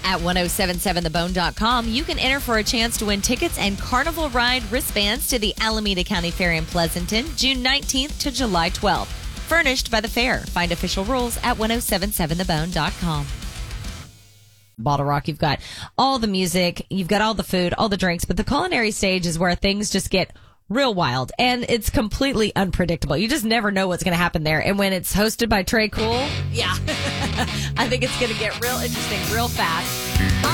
at 1077thebone.com. You can enter for a chance to win tickets and Carnival Ride wristbands to the Alameda County Fair in Pleasanton, June 19th to July 12th. Furnished by the fair. Find official rules at 1077thebone.com. Bottle Rock, you've got all the music, you've got all the food, all the drinks, but the culinary stage is where things just get real wild, and it's completely unpredictable. You just never know what's going to happen there. And when it's hosted by Trey Cool, yeah, I think it's going to get real interesting real fast.